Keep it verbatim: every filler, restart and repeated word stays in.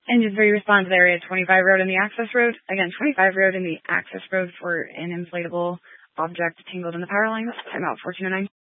Engine three, respond to the area twenty-five road and the access road. Again, twenty-five road and the access road for an inflatable object tangled in the power lines. Timeout fourteen oh nine.